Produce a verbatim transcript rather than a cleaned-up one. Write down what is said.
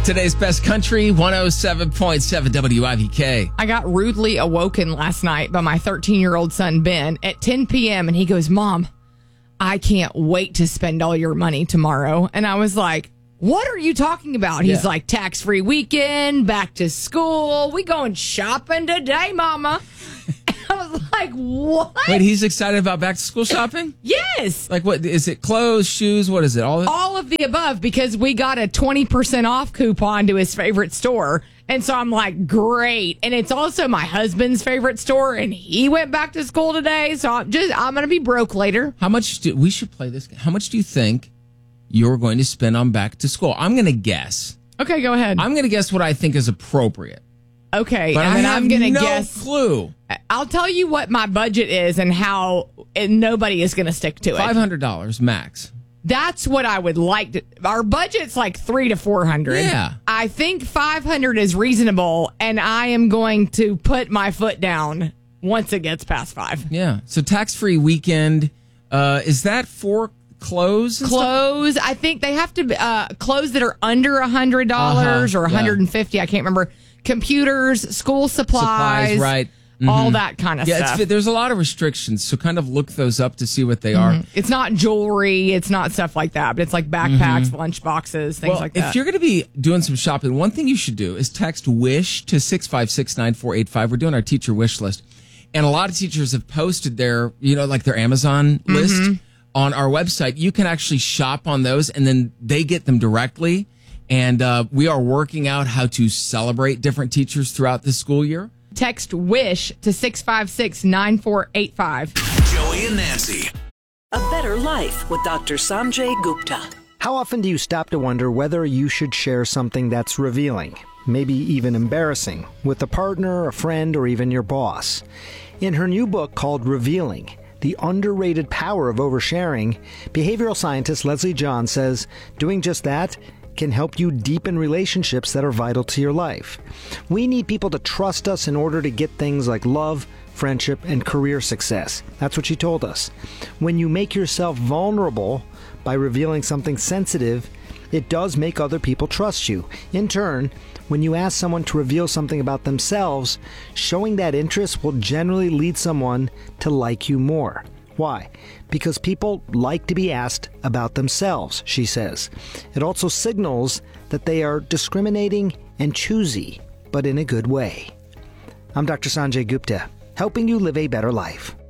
Today's best country, one oh seven point seven W I V K. I got rudely awoken last night by my thirteen-year-old son, Ben, at ten p.m. And he goes, Mom, I can't wait to spend all your money tomorrow. And I was like, what are you talking about? He's Yeah. like, tax-free weekend, back to school. We going shopping today, Mama. I was like, what? Wait, he's excited about back to school shopping? Yes. Like, what is it? Clothes, shoes? What is it? All of it? All of the above, because we got a twenty percent off coupon to his favorite store. And so I'm like, great. And it's also my husband's favorite store. And he went back to school today. So I'm just, I'm going to be broke later. How much do we should play this game? How much do you think you're going to spend on back to school? I'm going to guess. Okay, go ahead. I'm going to guess what I think is appropriate. Okay. But and I then have I'm going to no guess. clue. I'll tell you what my budget is and how and nobody is going to stick to it. five hundred dollars max. That's what I would like to. Our budget's like three to four hundred. Yeah. I think five hundred is reasonable, and I am going to put my foot down once it gets past five. Yeah. So tax-free weekend, uh, is that for clothes? and stuff? Clothes, I think they have to uh, clothes that are under a hundred dollars Uh-huh, or one hundred and fifty. I can't remember. Computers, school supplies, Supplies, right. all Mhm. that kind of Yeah, stuff. it's, there's a lot of restrictions, so kind of look those up to see what they are. It's not jewelry, it's not stuff like that, but it's like backpacks, lunch boxes, things Well, like that. if you're going to be doing some shopping, one thing you should do is text WISH to six five six nine four eight five. We're doing our teacher wish list. And a lot of teachers have posted their, you know, like their Amazon Mm-hmm. list on our website. You can actually shop on those and then they get them directly. And uh, we are working out how to celebrate different teachers throughout the school year. Text WISH to six five six nine four eight five. Joey and Nancy. A Better Life with Doctor Sanjay Gupta. How often do you stop to wonder whether you should share something that's revealing, maybe even embarrassing, with a partner, a friend, or even your boss? In her new book called Revealing, The Underrated Power of Oversharing, behavioral scientist Leslie John says doing just that can help you deepen relationships that are vital to your life. We need people to trust us in order to get things like love, friendship, and career success. That's what she told us. When you make yourself vulnerable by revealing something sensitive, it does make other people trust you. In turn, when you ask someone to reveal something about themselves, showing that interest will generally lead someone to like you more. Why? Because people like to be asked about themselves, she says. It also signals that they are discriminating and choosy, but in a good way. I'm Doctor Sanjay Gupta, helping you live a better life.